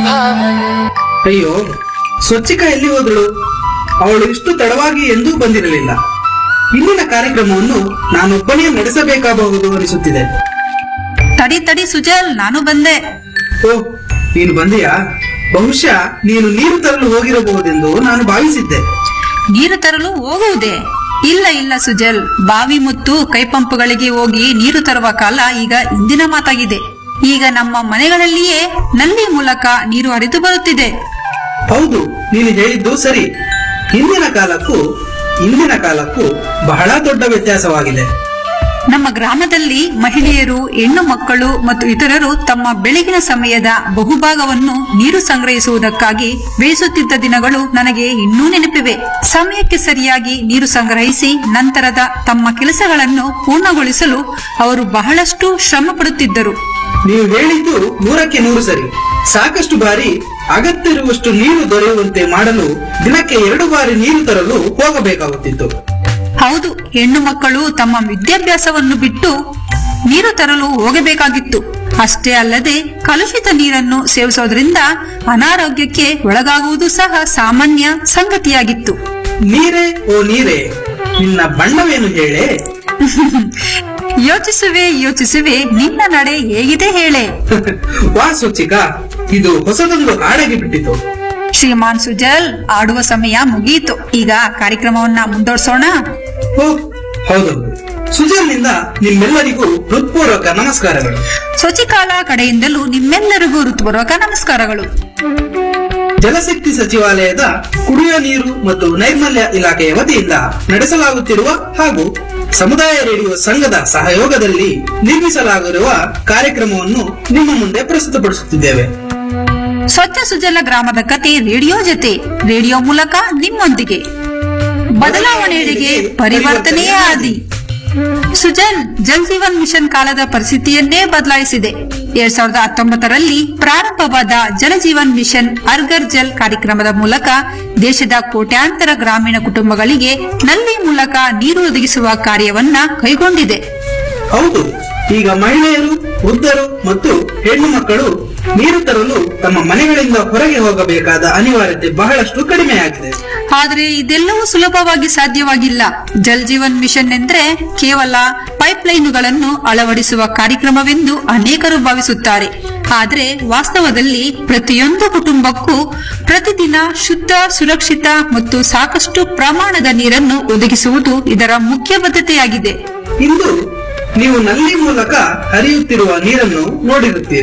ಅಯ್ಯೋ, ಸ್ವಚ್ಛಿಕಾ ಎಲ್ಲಿ ಹೋದಳು? ಅವಳು ಇಷ್ಟು ತಡವಾಗಿ ಎಂದೂ ಬಂದಿರಲಿಲ್ಲ. ಇಂದಿನ ಕಾರ್ಯಕ್ರಮವನ್ನು ನಾನೊಬ್ಬನೇ ನಡೆಸಬೇಕಾಗಬಹುದು ಅನಿಸುತ್ತಿದೆ. ತಡಿ ತಡಿ ಸುಜಲ್, ನಾನು ಬಂದೆ. ಓ, ನೀನು ಬಂದೆಯಾ? ಬಹುಶಃ ನೀನು ನೀರು ತರಲು ಹೋಗಿರಬಹುದೆಂದು ನಾನು ಭಾವಿಸಿದ್ದೆ. ನೀರು ತರಲು ಹೋಗುವುದೇ? ಇಲ್ಲ ಇಲ್ಲ ಸುಜಲ್, ಬಾವಿ ಮತ್ತು ಕೈಪಂಪ್ಗಳಿಗೆ ಹೋಗಿ ನೀರು ತರುವ ಕಾಲ ಈಗ ಇಂದಿನ ಮಾತಾಗಿದೆ. ಈಗ ನಮ್ಮ ಮನೆಗಳಲ್ಲಿಯೇ ನಲ್ಲಿ ಮೂಲಕ ನೀರು ಹರಿದು ಬರುತ್ತಿದೆ. ಹೌದು, ನೀನು ಹೇಳಿದ್ದು ಸರಿ. ಹಿಂದಿನ ಕಾಲಕ್ಕೂ ಇಂದಿನ ಕಾಲಕ್ಕೂ ಬಹಳ ದೊಡ್ಡ ವ್ಯತ್ಯಾಸವಾಗಿದೆ. ನಮ್ಮ ಗ್ರಾಮದಲ್ಲಿ ಮಹಿಳೆಯರು, ಹೆಣ್ಣು ಮಕ್ಕಳು ಮತ್ತು ಇತರರು ತಮ್ಮ ಬೆಳಗಿನ ಸಮಯದ ಬಹುಭಾಗವನ್ನು ನೀರು ಸಂಗ್ರಹಿಸುವುದಕ್ಕಾಗಿ ಬೇಯಿಸುತ್ತಿದ್ದ ದಿನಗಳು ನನಗೆ ಇನ್ನೂ ನೆನಪಿವೆ. ಸಮಯಕ್ಕೆ ಸರಿಯಾಗಿ ನೀರು ಸಂಗ್ರಹಿಸಿ ನಂತರದ ತಮ್ಮ ಕೆಲಸಗಳನ್ನು ಪೂರ್ಣಗೊಳಿಸಲು ಅವರು ಬಹಳಷ್ಟು ಶ್ರಮ ಪಡುತ್ತಿದ್ದರು. ನೀವು ಹೇಳಿದ್ದು 100ಕ್ಕೆ 100 ಸರಿ. ಸಾಕಷ್ಟು ಬಾರಿ ಅಗತ್ಯವಿರುವಷ್ಟು ನೀರು ದೊರೆಯುವಂತೆ ಮಾಡಲು ದಿನಕ್ಕೆ 2 ಬಾರಿ ನೀರು ತರಲು ಹೋಗಬೇಕಾಗುತ್ತಿತ್ತು. ಹೌದು, ಹೆಣ್ಣು ಮಕ್ಕಳು ತಮ್ಮ ವಿದ್ಯಾಭ್ಯಾಸವನ್ನು ಬಿಟ್ಟು ನೀರು ತರಲು ಹೋಗಬೇಕಾಗಿತ್ತು. ಅಷ್ಟೇ ಅಲ್ಲದೆ ಕಲುಷಿತ ನೀರನ್ನು ಸೇವಿಸೋದ್ರಿಂದ ಅನಾರೋಗ್ಯಕ್ಕೆ ಒಳಗಾಗುವುದು ಸಹ ಸಾಮಾನ್ಯ ಸಂಗತಿಯಾಗಿತ್ತು. ನೀರೇ ಓ ನೀರೇ, ನಿನ್ನ ಬಣ್ಣವೇನು ಹೇಳೆ? ಯೋಚಿಸುವೆ ನಿನ್ನ ನಡೆ ಹೇಗಿದೆ ಹೇಳೆ. ವಾ ಸ್ವಚ್ಛಿಕಾ, ಇದು ಹೊಸದೊಂದು ಹಾಡಾಗಿ ಬಿಟ್ಟಿತು. ಶ್ರೀಮಾನ್ ಸುಜಲ್, ಆಡುವ ಸಮಯ ಮುಗಿಯಿತು. ಈಗ ಕಾರ್ಯಕ್ರಮವನ್ನ ಮುಂದುವರಿಸೋಣ. ಓ ಹೌದೌದು. ಸುಜಲ್ನಿಂದ ನಿಮ್ಮೆಲ್ಲರಿಗೂ ಹೃತ್ಪೂರ್ವಕ ನಮಸ್ಕಾರಗಳು. ಸ್ವಚ್ಛಿಕಾಲ ಕಡೆಯಿಂದಲೂ ನಿಮ್ಮೆಲ್ಲರಿಗೂ ಹೃತ್ಪೂರ್ವಕ ನಮಸ್ಕಾರಗಳು. ಜಲಶಕ್ತಿ ಸಚಿವಾಲಯದ ಕುಡಿಯುವ ನೀರು ಮತ್ತು ನೈರ್ಮಲ್ಯ ಇಲಾಖೆಯ ವತಿಯಿಂದ ನಡೆಸಲಾಗುತ್ತಿರುವ ಹಾಗೂ ಸಮುದಾಯ ರೇಡಿಯೋ ಸಂಘದ ಸಹಯೋಗದಲ್ಲಿ ನಿರ್ಮಿಸಲಾಗಿರುವ ಕಾರ್ಯಕ್ರಮವನ್ನು ನಿಮ್ಮ ಮುಂದೆ ಪ್ರಸ್ತುತಪಡಿಸುತ್ತಿದ್ದೇವೆ. ಸ್ವಚ್ಛ ಸುಜಲ ಗ್ರಾಮದ ಕತೆ ರೇಡಿಯೋ ಜೊತೆ, ರೇಡಿಯೋ ಮೂಲಕ ನಿಮ್ಮೊಂದಿಗೆ. ಬದಲಾವಣೆಯೆಡೆಗೆ ಪರಿವರ್ತನೆಯೇ ಆದಿ. ಸುಜಲ್ ಜಲ್ ಜೀವನ್ ಮಿಷನ್ ಕಾಲದ ಪರಿಸ್ಥಿತಿಯನ್ನೇ ಬದಲಾಯಿಸಿದೆ. 2019ರಲ್ಲಿ ಪ್ರಾರಂಭವಾದ ಜಲ ಜೀವನ್ ಮಿಷನ್ ಅರ್ಗರ್ ಜಲ್ ಕಾರ್ಯಕ್ರಮದ ಮೂಲಕ ದೇಶದ ಕೋಟ್ಯಾಂತರ ಗ್ರಾಮೀಣ ಕುಟುಂಬಗಳಿಗೆ ನಲ್ಲಿ ಮೂಲಕ ನೀರು ಒದಗಿಸುವ ಕಾರ್ಯವನ್ನ ಕೈಗೊಂಡಿದೆ. ಹೌದು, ಈಗ ಮಹಿಳೆಯರು, ವೃದ್ಧರು ಮತ್ತು ಹೆಣ್ಣು ಮಕ್ಕಳು ನೀರು ತರಲು ತಮ್ಮ ಮನೆಗಳಿಂದ ಹೊರಗೆ ಹೋಗಬೇಕಾದ ಅನಿವಾರ್ಯತೆ ಬಹಳಷ್ಟು ಕಡಿಮೆಯಾಗಿದೆ. ಆದರೆ ಇದೆಲ್ಲವೂ ಸುಲಭವಾಗಿ ಸಾಧ್ಯವಾಗಿಲ್ಲ. ಜಲ್ ಜೀವನ್ ಮಿಷನ್ ಎಂದ್ರೆ ಕೇವಲ ಪೈಪ್ಲೈನುಗಳನ್ನು ಅಳವಡಿಸುವ ಕಾರ್ಯಕ್ರಮವೆಂದು ಅನೇಕರು ಭಾವಿಸುತ್ತಾರೆ. ಆದರೆ ವಾಸ್ತವದಲ್ಲಿ ಪ್ರತಿಯೊಂದು ಕುಟುಂಬಕ್ಕೂ ಪ್ರತಿದಿನ ಶುದ್ಧ, ಸುರಕ್ಷಿತ ಮತ್ತು ಸಾಕಷ್ಟು ಪ್ರಮಾಣದ ನೀರನ್ನು ಒದಗಿಸುವುದು ಇದರ ಮುಖ್ಯ ಬದ್ಧತೆಯಾಗಿದೆ. ಇಂದು ನೀವು ನಲ್ಲಿ ಮೂಲಕ ಹರಿಯುತ್ತಿರುವ ನೀರನ್ನು ನೋಡಿರುತ್ತೀರಿ.